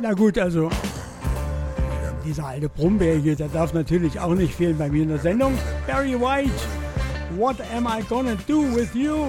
Na gut, also dieser alte Brummbärige, der darf natürlich auch nicht fehlen bei mir in der Sendung. Barry White, What Am I Gonna Do With You?